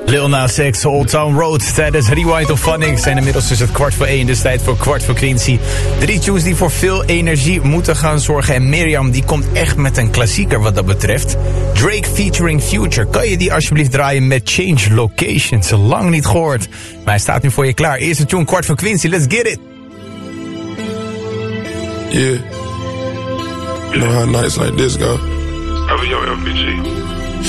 Lil Nas X, Old Town Road tijdens Rewind of Phonics. Zijn inmiddels dus het 1:15, dus tijd voor Kwart voor Quincy. 3 tunes die voor veel energie moeten gaan zorgen. En Mirjam die komt echt met een klassieker wat dat betreft. Drake featuring Future. Kan je die alsjeblieft draaien met Change Locations? Lang niet gehoord. Maar hij staat nu voor je klaar. Eerste tune, Kwart voor Quincy. Let's get it. Yeah. You know how nights like this go. Over your LPG.